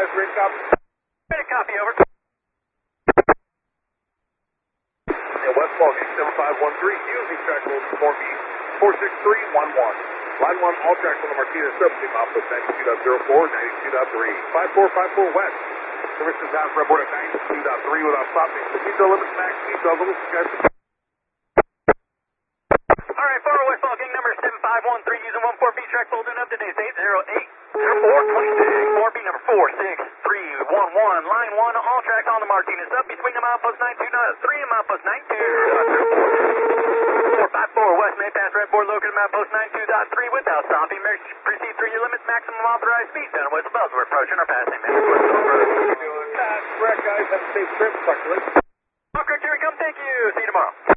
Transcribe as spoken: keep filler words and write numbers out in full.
West Ridge, copy. Ready to copy, over. Yeah, West Falcon seven five one three, using track load four B four six three one one. Line one, all tracks on the Martinez subsidy, output ninety-two point zero four, ninety-two point three. five four five four West. Service is out for board at ninety-two point three without stopping. The detail limits max detail limits, guys. All right, four West Falcon number seven five one three, using one four B track folding up today's date zero eight zero four twenty-six. four B number four six three one one. Line one, all tracks on the Martinez up between the milepost ninety-two point three and milepost ninety-two point zero four. four five four West Main Pass, red board located milepost ninety-two point three without stopping. Proceed through your limits, maximum authorized speed. Down West Bells, we're approaching our passing. That's correct, guys. Have a safe trip. Talk to you later. All correct, here we come. Thank you. See you tomorrow.